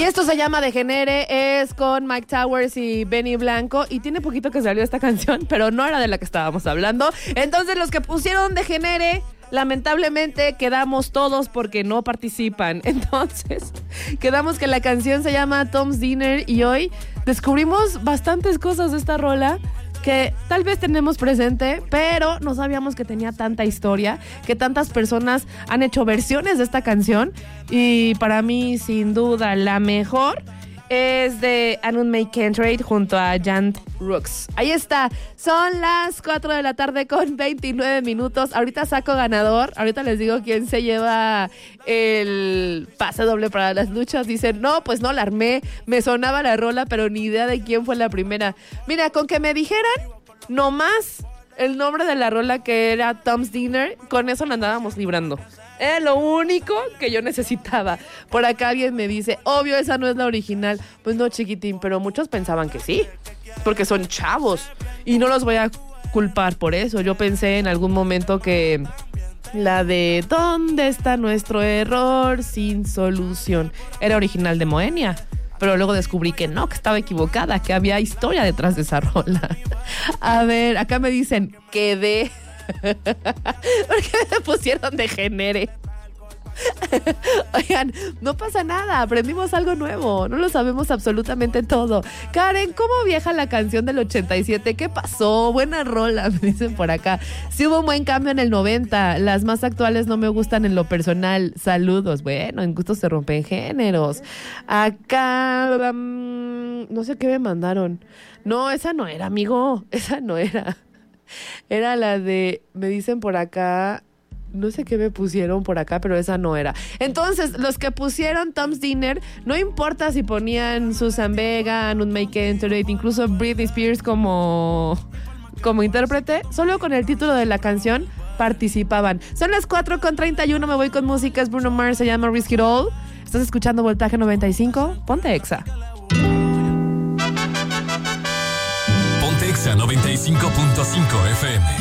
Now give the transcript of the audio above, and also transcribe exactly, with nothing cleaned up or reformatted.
Y esto se llama Degenere, es con Mike Towers y Benny Blanco, y tiene poquito que salió esta canción, pero no era de la que estábamos hablando. Entonces los que pusieron Degenere, lamentablemente quedamos todos porque no participan. Entonces quedamos que la canción se llama Tom's Dinner, y hoy descubrimos bastantes cosas de esta rola que tal vez tenemos presente, pero no sabíamos que tenía tanta historia, que tantas personas han hecho versiones de esta canción. Y para mí, sin duda, la mejor es de Anun May Kentrade junto a Jan Rooks. Ahí está, son las cuatro de la tarde con veintinueve minutos. Ahorita saco ganador, ahorita les digo quién se lleva el pase doble para las luchas. Dicen, no, pues no la armé, me sonaba la rola, pero ni idea de quién fue la primera. Mira, con que me dijeran nomás el nombre de la rola, que era Tom's Dinner, con eso la andábamos librando. Era lo único que yo necesitaba. Por acá alguien me dice, obvio, esa no es la original. Pues no, chiquitín, pero muchos pensaban que sí, porque son chavos. Y no los voy a culpar por eso. Yo pensé en algún momento que la de ¿dónde está nuestro error sin solución? Era original de Moenia. Pero luego descubrí que no, que estaba equivocada, que había historia detrás de esa rola. A ver, acá me dicen, quedé. ¿Por qué me pusieron Degenere? Oigan, no pasa nada, aprendimos algo nuevo, no lo sabemos absolutamente todo. Karen, ¿cómo viaja la canción del ochenta y siete? ¿Qué pasó? Buena rola, me dicen por acá. Sí hubo un buen cambio en el noventa, las más actuales no me gustan en lo personal. Saludos. Bueno, en gusto se rompen géneros. Acá, um, no sé qué me mandaron. No, esa no era, amigo, esa no era. Era la de, me dicen por acá, no sé qué me pusieron por acá, pero esa no era. Entonces, los que pusieron Tom's Dinner, no importa si ponían Susan Vega, Anun May Kentrade, incluso Britney Spears como, como intérprete, solo con el título de la canción participaban. Son las cuatro con treinta y uno, me voy con música, es Bruno Mars, se llama Risk It All. Estás escuchando Voltaje noventa y cinco, ponte Exa. Ponte Exa noventa y cinco punto cinco F M.